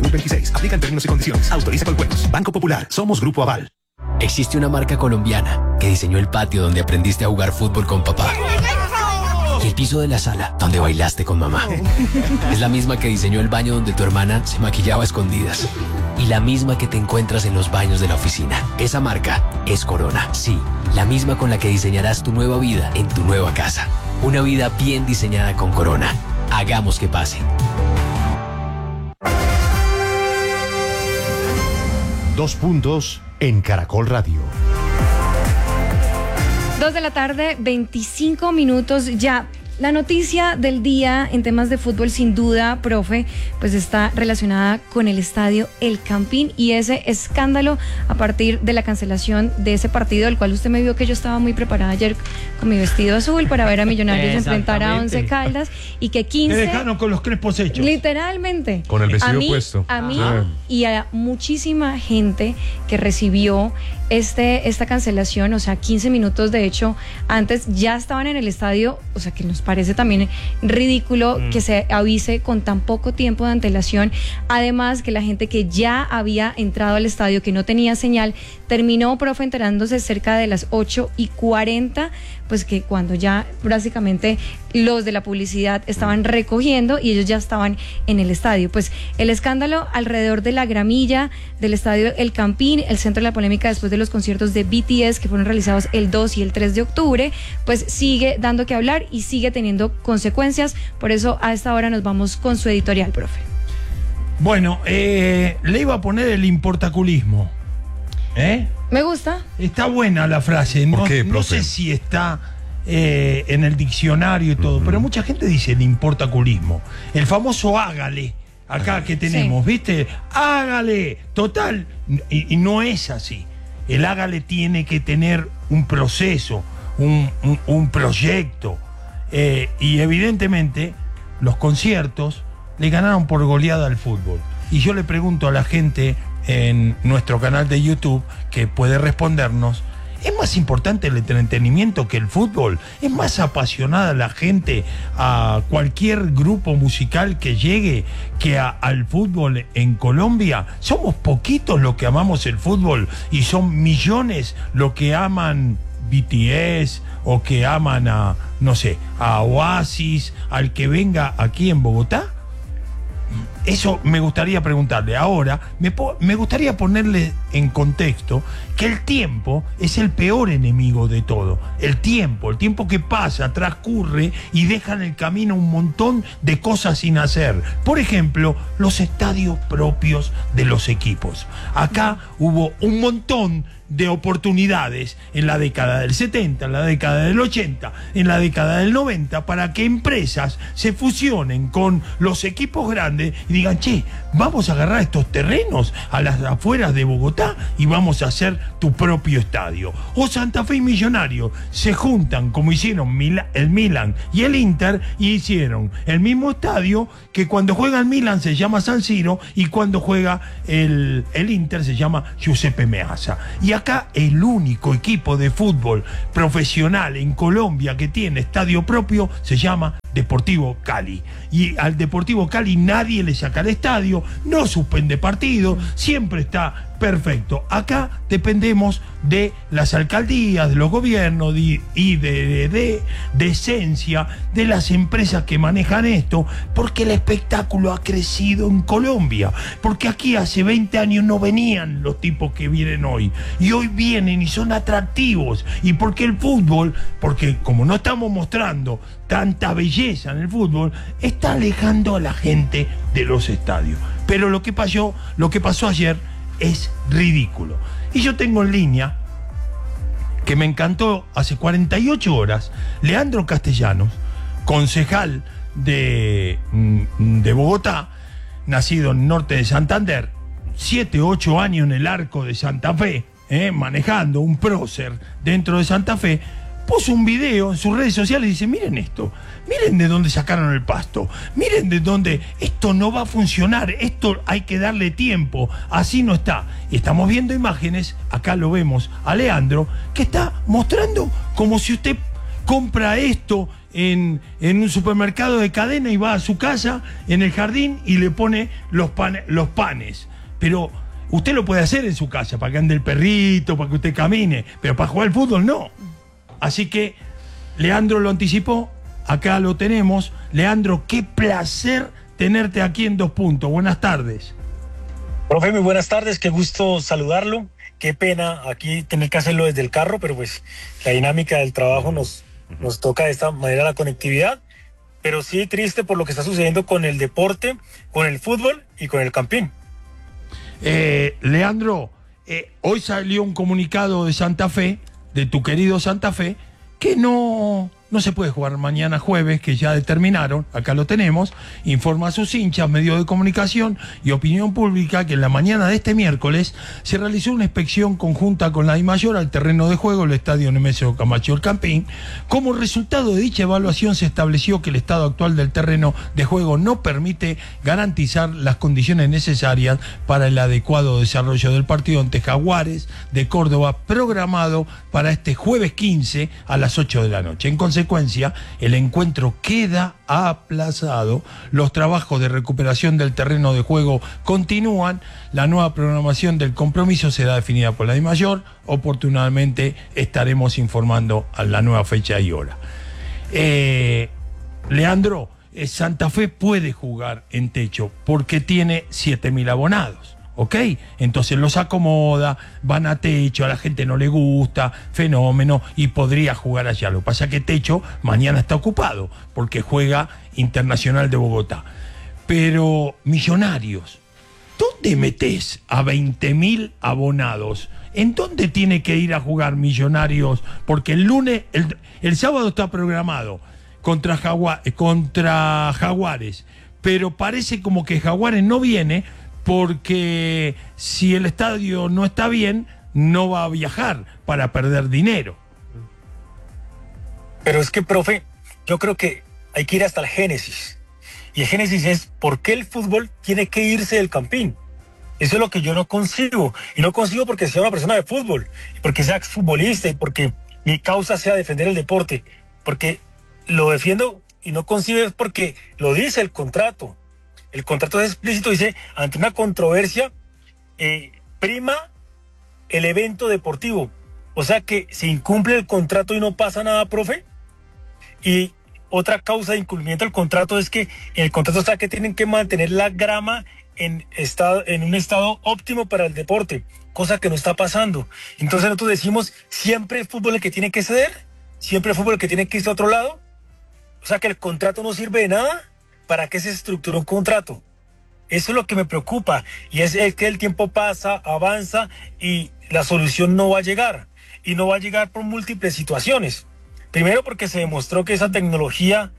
2026. Aplican términos y condiciones. Autoriza con juegos. Banco Popular. Somos Grupo Aval. Existe una marca colombiana que diseñó el patio donde aprendiste a jugar fútbol con papá. Y el piso de la sala donde bailaste con mamá. Es la misma que diseñó el baño donde tu hermana se maquillaba a escondidas. Y la misma que te encuentras en los baños de la oficina. Esa marca es Corona. Sí, la misma con la que diseñarás tu nueva vida en tu nueva casa. Una vida bien diseñada con Corona. Hagamos que pase. Dos puntos en Caracol Radio. 2 de la tarde, 25 minutos ya. La noticia del día en temas de fútbol, sin duda, profe, pues está relacionada con el estadio El Campín y ese escándalo a partir de la cancelación de ese partido, del cual usted me vio que yo estaba muy preparada ayer con mi vestido azul para ver a Millonarios enfrentar a Once Caldas y que 15... Te dejaron con los crespos hechos. Literalmente. Con el vestido puesto. A mí y a muchísima gente que recibió esta cancelación, o sea, 15 minutos de hecho antes ya estaban en el estadio, o sea, que nos parece también ridículo que se avise con tan poco tiempo de antelación. Además que la gente que ya había entrado al estadio, que no tenía señal, terminó, profe, enterándose cerca de las 8:40, pues que cuando ya básicamente los de la publicidad estaban recogiendo y ellos ya estaban en el estadio. Pues el escándalo alrededor de la gramilla del estadio El Campín, el centro de la polémica después de los conciertos de BTS que fueron realizados el 2 y el 3 de octubre, pues sigue dando que hablar y sigue teniendo consecuencias. Por eso a esta hora nos vamos con su editorial, profe. Bueno, le iba a poner el importaculismo. Me gusta. Está buena la frase. ¿Por qué, no profe? sé si está en el diccionario y todo, pero mucha gente dice el importaculismo. El famoso hágale, acá que tenemos, sí. ¿Viste? Hágale, total. Y no es así. El hágale tiene que tener un proceso, un proyecto. Y evidentemente los conciertos le ganaron por goleada al fútbol. Y yo le pregunto a la gente en nuestro canal de YouTube que puede respondernos: ¿es más importante el entretenimiento que el fútbol? ¿Es más apasionada la gente a cualquier grupo musical que llegue que al fútbol en Colombia? ¿Somos poquitos los que amamos el fútbol y son millones los que aman BTS o que aman a, no sé, a Oasis, al que venga aquí en Bogotá? Eso me gustaría preguntarle. Ahora, me gustaría ponerle en contexto que el tiempo es el peor enemigo de todo. El tiempo que pasa, transcurre y deja en el camino un montón de cosas sin hacer. Por ejemplo, los estadios propios de los equipos. Acá hubo un montón de oportunidades en la década del 70, en la década del 80, en la década del 90, para que empresas se fusionen con los equipos grandes y digan: che, vamos a agarrar estos terrenos a las afueras de Bogotá y vamos a hacer tu propio estadio. O Santa Fe y Millonarios se juntan, como hicieron el Milan y el Inter, y hicieron el mismo estadio, que cuando juega el Milan se llama San Siro y cuando juega el Inter se llama Giuseppe Meazza. Y acá el único equipo de fútbol profesional en Colombia que tiene estadio propio se llama Deportivo Cali. Y al Deportivo Cali nadie le saca el estadio, no suspende partido, siempre está perfecto. Acá dependemos de las alcaldías, de los gobiernos y de esencia de las empresas que manejan esto, porque el espectáculo ha crecido en Colombia, porque aquí hace 20 años no venían los tipos que vienen hoy, y hoy vienen y son atractivos, y porque el fútbol, porque como no estamos mostrando tanta belleza en el fútbol, está alejando a la gente de los estadios. Pero lo que pasó ayer es ridículo. Y yo tengo en línea, que me encantó hace 48 horas, Leandro Castellanos, concejal de Bogotá, nacido en el norte de Santander, 7 u 8 años en el Arco de Santa Fe, manejando un prócer dentro de Santa Fe. Puso un video en sus redes sociales y dice: miren esto, miren de dónde sacaron el pasto, miren de dónde, esto no va a funcionar, esto hay que darle tiempo, así no está. Y estamos viendo imágenes, acá lo vemos a Leandro, que está mostrando como si usted compra esto en un supermercado de cadena y va a su casa, en el jardín, y le pone los panes. Pero usted lo puede hacer en su casa, para que ande el perrito, para que usted camine, pero para jugar al fútbol no. Así que Leandro lo anticipó, acá lo tenemos. Leandro, qué placer tenerte aquí en 2 Puntos. Buenas tardes. Profe, muy buenas tardes, qué gusto saludarlo. Qué pena aquí tener que hacerlo desde el carro, pero pues la dinámica del trabajo nos toca de esta manera la conectividad. Pero sí triste por lo que está sucediendo con el deporte, con el fútbol y con el Campín. Leandro, hoy salió un comunicado de Santa Fe, de tu querido Santa Fe, que no se puede jugar mañana jueves, que ya determinaron, acá lo tenemos, informa a sus hinchas, medios de comunicación y opinión pública que en la mañana de este miércoles se realizó una inspección conjunta con la DIMAYOR al terreno de juego del estadio Nemesio Camacho El Campín. Como resultado de dicha evaluación se estableció que el estado actual del terreno de juego no permite garantizar las condiciones necesarias para el adecuado desarrollo del partido ante Jaguares de Córdoba, programado para este jueves 15 a las 8 de la noche. En consecuencia, el encuentro queda aplazado. Los trabajos de recuperación del terreno de juego continúan. La nueva programación del compromiso será definida por la DIMAYOR. Oportunamente estaremos informando a la nueva fecha y hora. Leandro, Santa Fe puede jugar en techo porque tiene 7.000 abonados. ¿Ok? Entonces los acomoda, van a techo, a la gente no le gusta, fenómeno, y podría jugar allá. Lo que pasa es que techo mañana está ocupado, porque juega Internacional de Bogotá. Pero Millonarios, ¿dónde metés a 20.000 abonados? ¿En dónde tiene que ir a jugar Millonarios? Porque el lunes, el sábado está programado contra Jaguares, pero parece como que Jaguares no viene, porque si el estadio no está bien, no va a viajar para perder dinero. Pero es que, profe, yo creo que hay que ir hasta el génesis. Y el génesis es por qué el fútbol tiene que irse del Campín. Eso es lo que yo no consigo. Y no consigo porque sea una persona de fútbol, y porque sea futbolista, y porque mi causa sea defender el deporte. Porque lo defiendo y no consigo es porque lo dice el contrato. El contrato es explícito, dice, ante una controversia, prima el evento deportivo. O sea que se incumple el contrato y no pasa nada, profe. Y otra causa de incumplimiento del contrato es que en el contrato está que tienen que mantener la grama en un estado óptimo para el deporte, cosa que no está pasando. Entonces nosotros decimos, siempre el fútbol el que tiene que ceder, siempre el fútbol el que tiene que irse a otro lado. O sea que el contrato no sirve de nada. ¿Para qué se estructuró un contrato? Eso es lo que me preocupa, y es que el tiempo pasa, avanza y la solución no va a llegar, y no va a llegar por múltiples situaciones. Primero porque se demostró que esa tecnología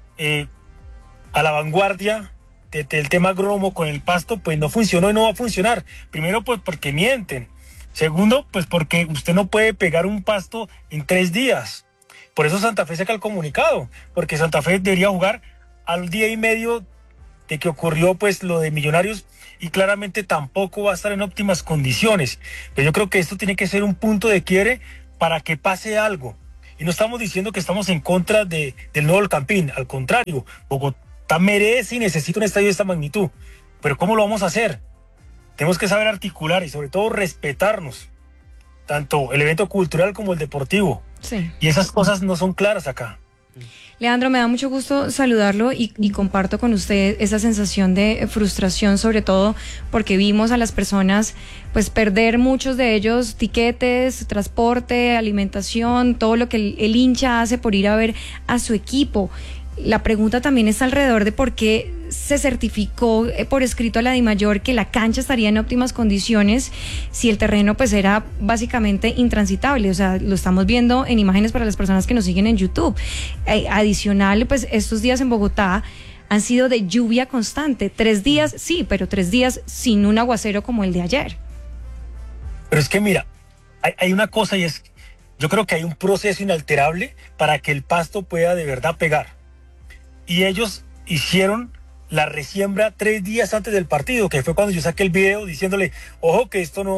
a la vanguardia del tema agronomo con el pasto pues no funcionó y no va a funcionar. Primero pues porque mienten. Segundo pues porque usted no puede pegar un pasto en 3 días. Por eso Santa Fe saca el comunicado, porque Santa Fe debería jugar al día y medio de que ocurrió pues lo de Millonarios, y claramente tampoco va a estar en óptimas condiciones. Pero yo creo que esto tiene que ser un punto de quiebre para que pase algo. Y no estamos diciendo que estamos en contra del nuevo Campín, al contrario, Bogotá merece y necesita un estadio de esta magnitud. Pero ¿cómo lo vamos a hacer? Tenemos que saber articular y sobre todo respetarnos, tanto el evento cultural como el deportivo. Sí. Y esas cosas no son claras acá. Leandro, me da mucho gusto saludarlo y comparto con usted esa sensación de frustración, sobre todo porque vimos a las personas pues perder, muchos de ellos, tiquetes, transporte, alimentación, todo lo que el hincha hace por ir a ver a su equipo. La pregunta también está alrededor de por qué se certificó por escrito a la DIMAYOR que la cancha estaría en óptimas condiciones si el terreno pues era básicamente intransitable. O sea, lo estamos viendo en imágenes para las personas que nos siguen en YouTube. Adicional, pues estos días en Bogotá han sido de lluvia constante. 3 días, sí, pero 3 días sin un aguacero como el de ayer. Pero es que mira, hay una cosa, y es, yo creo que hay un proceso inalterable para que el pasto pueda de verdad pegar. Y ellos hicieron la resiembra 3 días antes del partido, que fue cuando yo saqué el video diciéndole, ojo que esto no,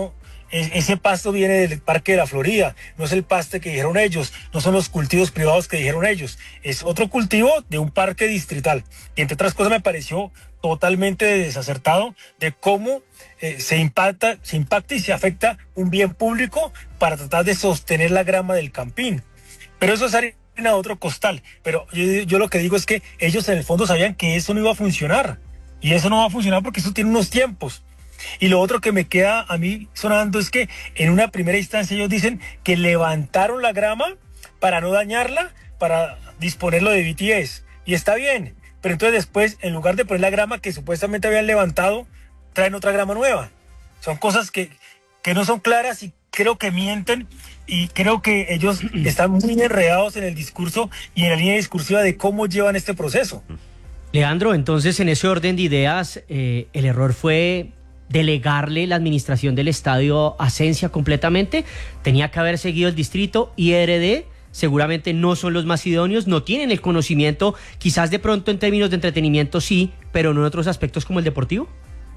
ese pasto viene del Parque de la Florida, no es el pasto que dijeron ellos, no son los cultivos privados que dijeron ellos, es otro cultivo de un parque distrital. Y entre otras cosas me pareció totalmente desacertado de cómo se impacta y se afecta un bien público para tratar de sostener la grama del Campín. Pero eso es harina de otro costal. Pero yo lo que digo es que ellos en el fondo sabían que eso no iba a funcionar. Y eso no va a funcionar porque eso tiene unos tiempos. Y lo otro que me queda a mí sonando es que en una primera instancia ellos dicen que levantaron la grama para no dañarla, para disponerlo de BTS. Y está bien, pero entonces después, en lugar de poner la grama que supuestamente habían levantado, traen otra grama nueva. Son cosas que no son claras y creo que mienten, y creo que ellos están muy enredados en el discurso y en la línea discursiva de cómo llevan este proceso. Leandro, entonces en ese orden de ideas, el error fue delegarle la administración del estadio a Sensia completamente. Tenía que haber seguido el distrito y IRD. Seguramente no son los más idóneos, no tienen el conocimiento, quizás de pronto en términos de entretenimiento sí, pero no en otros aspectos como el deportivo.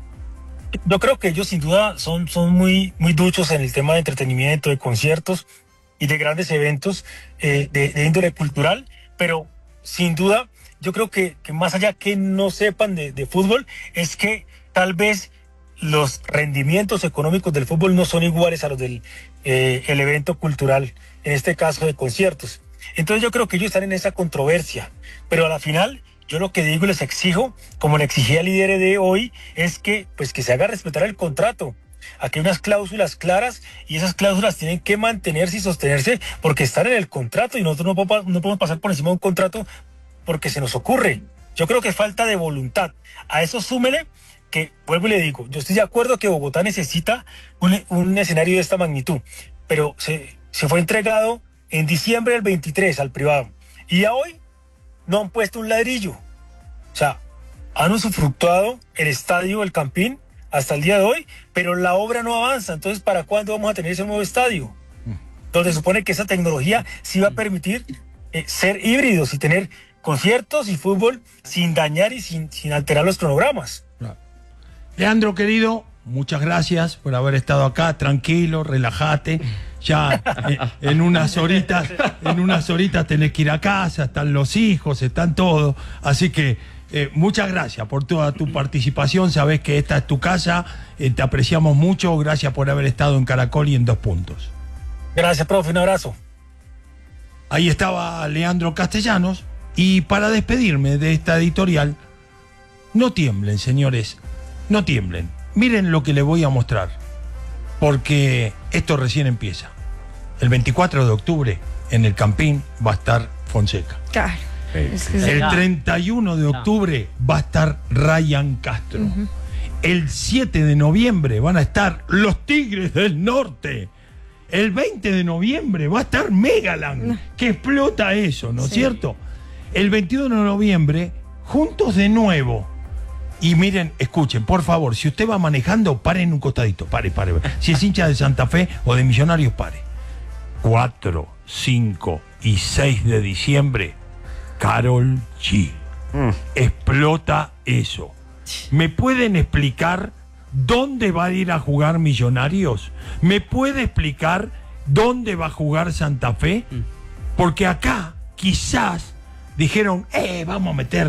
Yo creo que ellos sin duda son muy duchos en el tema de entretenimiento, de conciertos y de grandes eventos de índole cultural, pero sin duda yo creo que más allá que no sepan de fútbol, es que tal vez los rendimientos económicos del fútbol no son iguales a los del el evento cultural, en este caso de conciertos. Entonces yo creo que ellos están en esa controversia, pero a la final yo lo que digo y les exijo, como le exigía al líder de hoy, es que se haga respetar el contrato. Aquí hay unas cláusulas claras y esas cláusulas tienen que mantenerse y sostenerse porque están en el contrato y nosotros no podemos pasar por encima de un contrato porque se nos ocurre. Yo creo que falta de voluntad. A eso súmele que, vuelvo y le digo, yo estoy de acuerdo que Bogotá necesita un escenario de esta magnitud, pero se fue entregado en diciembre del 23 al privado y a hoy no han puesto un ladrillo. O sea, han usufructuado el estadio, el Campín, hasta el día de hoy, pero la obra no avanza. Entonces, ¿para cuándo vamos a tener ese nuevo estadio? Donde supone que esa tecnología sí va a permitir ser híbridos y tener conciertos y fútbol sin dañar y sin alterar los cronogramas. Leandro, querido, muchas gracias por haber estado acá. Tranquilo, relájate. Ya en unas horitas tenés que ir a casa, están los hijos, están todos. Así que muchas gracias por toda tu participación. Sabés que esta es tu casa, te apreciamos mucho. Gracias por haber estado en Caracol y en 2 Puntos. Gracias, profe, un abrazo. Ahí estaba Leandro Castellanos. Y para despedirme de esta editorial, no tiemblen, señores, no tiemblen. Miren lo que les voy a mostrar, porque esto recién empieza. El 24 de octubre en el Campín va a estar Fonseca. Claro. El 31 de octubre va a estar Ryan Castro. El 7 de noviembre van a estar los Tigres del Norte. El 20 de noviembre va a estar Megaland, que explota eso, ¿no es cierto? El 21 de noviembre, juntos de nuevo. Y miren, escuchen, por favor, si usted va manejando, pare en un costadito, pare. Si es hincha de Santa Fe o de Millonarios, pare. 4, 5 y 6 de diciembre, Karol G. Explota eso. ¿Me pueden explicar dónde va a ir a jugar Millonarios? ¿Me puede explicar dónde va a jugar Santa Fe? Porque acá, quizás, dijeron, vamos a meter